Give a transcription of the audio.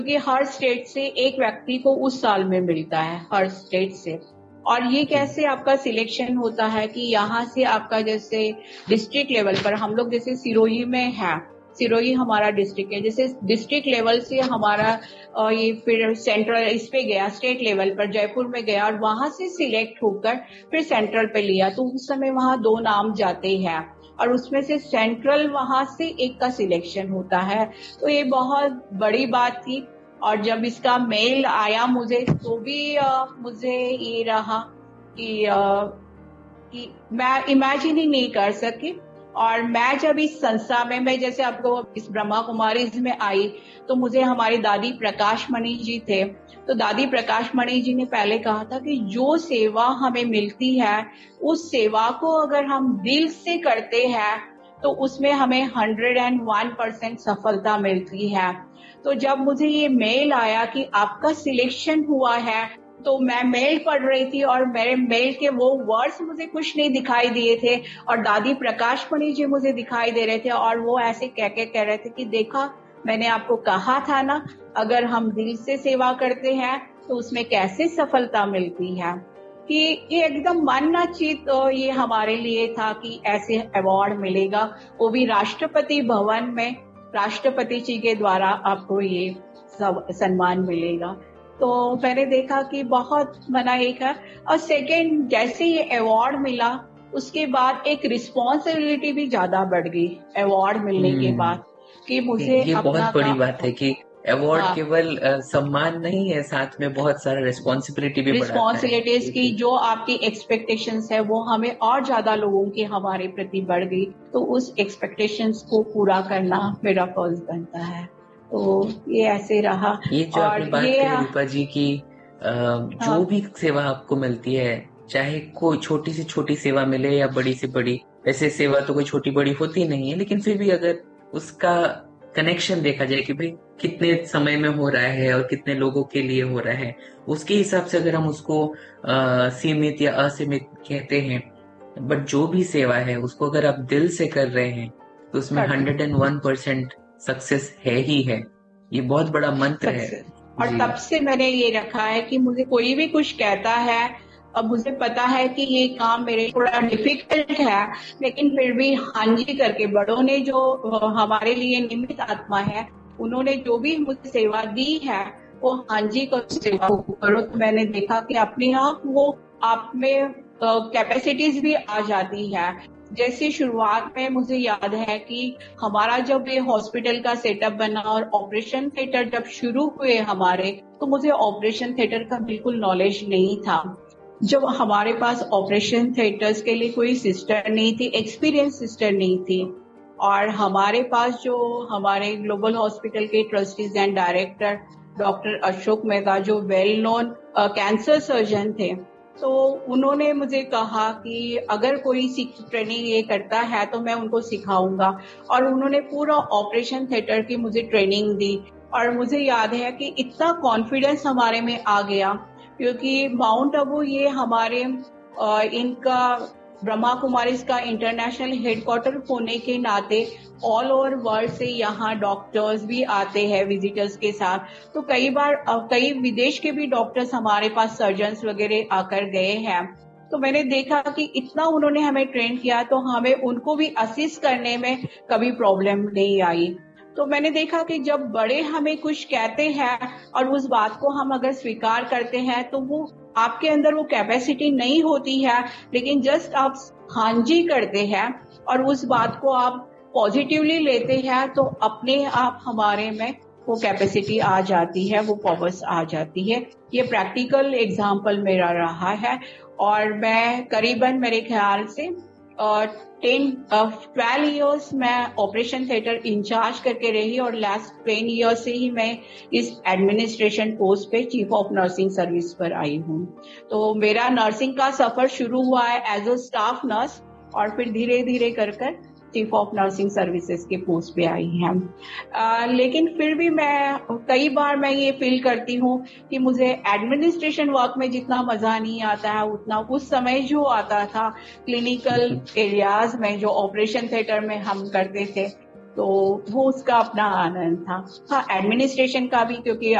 क्योंकि हर स्टेट से एक व्यक्ति को उस साल में मिलता है, हर स्टेट से। और ये कैसे आपका सिलेक्शन होता है कि यहाँ से आपका जैसे डिस्ट्रिक्ट लेवल पर हम लोग जैसे सिरोही में है, सिरोही हमारा डिस्ट्रिक्ट है, जैसे डिस्ट्रिक्ट लेवल से हमारा ये फिर सेंट्रल इस पे गया, स्टेट लेवल पर जयपुर में गया और वहां से सिलेक्ट होकर फिर सेंट्रल पे लिया। तो उस समय वहां 2 नाम जाते हैं और उसमें से सेंट्रल वहां से एक का सिलेक्शन होता है। तो ये बहुत बड़ी बात थी। और जब इसका मेल आया मुझे तो भी मुझे ये रहा कि मैं इमेजिन ही नहीं कर सकी। और मैं जब इस संस्था में, मैं जैसे आपको इस ब्रह्मा कुमारीज में आई तो मुझे हमारी दादी प्रकाश मणि जी थे, तो दादी प्रकाश मणि जी ने पहले कहा था कि जो सेवा हमें मिलती है उस सेवा को अगर हम दिल से करते हैं तो उसमें हमें 101% सफलता मिलती है। तो जब मुझे ये मेल आया कि आपका सिलेक्शन हुआ है, तो मैं मेल पढ़ रही थी और मेरे मेल के वो वर्ड्स मुझे कुछ नहीं दिखाई दिए थे और दादी प्रकाश मणि जी मुझे दिखाई दे रहे थे और वो ऐसे कह रहे थे कि देखा, मैंने आपको कहा था ना, अगर हम दिल से सेवा करते हैं तो उसमें कैसे सफलता मिलती है। कि ये एकदम मन ना चित ये हमारे लिए था कि ऐसे अवार्ड मिलेगा, वो भी राष्ट्रपति भवन में राष्ट्रपति जी के द्वारा आपको ये सब सम्मान मिलेगा। तो मैंने देखा कि बहुत मना एक है। और सेकेंड, जैसे ये अवार्ड मिला उसके बाद एक रिस्पॉन्सिबिलिटी भी ज्यादा बढ़ गई अवार्ड मिलने के बाद, कि मुझे ये अपना बहुत बड़ी बात है कि अवार्ड हाँ, केवल सम्मान नहीं है, साथ में बहुत सारा रिस्पॉन्सिबिलिटी भी बढ़ाता है। रिस्पॉन्सिबिलिटीज की जो आपकी एक्सपेक्टेशंस है वो हमें और ज्यादा लोगों की हमारे प्रति बढ़ गई, तो उस एक्सपेक्टेशंस को पूरा करना मेरा फर्ज बनता है। तो ये ऐसे रहा। ये जो आपने और बात ये कही रूपा जी की, जो भी सेवा आपको मिलती है, चाहे कोई छोटी से छोटी सेवा मिले या बड़ी से बड़ी, वैसे सेवा तो कोई छोटी बड़ी होती नहीं है, लेकिन फिर भी अगर उसका कनेक्शन देखा जाए कि भाई कितने समय में हो रहा है और कितने लोगों के लिए हो रहा है, उसके हिसाब से अगर हम उसको सीमित या असीमित कहते हैं, बट जो भी सेवा है उसको अगर आप दिल से कर रहे हैं तो उसमें 101% सक्सेस है ही है। ये बहुत बड़ा मंत्र है। और तब से मैंने ये रखा है कि मुझे कोई भी कुछ कहता है, अब मुझे पता है कि ये काम मेरे थोड़ा डिफिकल्ट है, लेकिन फिर भी हाँ जी करके, बड़ों ने जो हमारे लिए निमित्त आत्मा है, उन्होंने जो भी मुझे सेवा दी है वो हाँ जी को सेवा करो। तो मैंने देखा कि अपने आप वो आप में कैपेसिटीज भी आ जाती है। जैसे शुरुआत में मुझे याद है कि हमारा जब ये हॉस्पिटल का सेटअप बना और ऑपरेशन थिएटर जब शुरू हुए हमारे, तो मुझे ऑपरेशन थिएटर का बिल्कुल नॉलेज नहीं था। जब हमारे पास ऑपरेशन थिएटर्स के लिए कोई सिस्टर नहीं थी, एक्सपीरियंस सिस्टर नहीं थी, और हमारे पास जो हमारे ग्लोबल हॉस्पिटल के trustees and director doctor Ashok Mehta, जो वेल नोन कैंसर सर्जन थे, तो उन्होंने मुझे कहा कि अगर कोई ट्रेनिंग ये करता है तो मैं उनको सिखाऊंगा। और उन्होंने पूरा ऑपरेशन थिएटर की मुझे ट्रेनिंग दी। और मुझे याद है कि इतना कॉन्फिडेंस हमारे में आ गया, क्योंकि माउंट आबू ये हमारे इनका ब्रह्मा कुमारीज का इंटरनेशनल हेडक्वार्टर होने के नाते ऑल ओवर वर्ल्ड से यहाँ डॉक्टर्स भी आते हैं विजिटर्स के साथ। तो कई बार कई विदेश के भी डॉक्टर्स हमारे पास सर्जन्स वगैरह आकर गए हैं। तो मैंने देखा कि इतना उन्होंने हमें ट्रेन किया, तो हमें उनको भी असिस्ट करने में कभी प्रॉब्लम नहीं आई। तो मैंने देखा कि जब बड़े हमें कुछ कहते हैं और उस बात को हम अगर स्वीकार करते हैं, तो वो आपके अंदर वो कैपेसिटी नहीं होती है, लेकिन जस्ट आप हाँ जी करते हैं और उस बात को आप पॉजिटिवली लेते हैं, तो अपने आप हमारे में वो कैपेसिटी आ जाती है, वो पावर्स आ जाती है। ये प्रैक्टिकल एग्जाम्पल मेरा रहा है। और मैं करीबन मेरे ख्याल से 12 इयर्स मैं ऑपरेशन थिएटर इंचार्ज करके रही, और लास्ट 10 इयर्स से ही मैं इस एडमिनिस्ट्रेशन पोस्ट पे चीफ ऑफ नर्सिंग सर्विस पर आई हूँ। तो मेरा नर्सिंग का सफर शुरू हुआ है एज अ स्टाफ नर्स, और फिर धीरे धीरे कर चीफ ऑफ नर्सिंग सर्विसेज के पोस्ट पे आई हैं। लेकिन फिर भी मैं कई बार मैं ये फील करती हूँ कि मुझे एडमिनिस्ट्रेशन वर्क में जितना मजा नहीं आता है, उतना उस समय जो आता था क्लिनिकल एरियाज में, जो ऑपरेशन थिएटर में हम करते थे, तो वो उसका अपना आनंद था। हाँ, एडमिनिस्ट्रेशन का भी, क्योंकि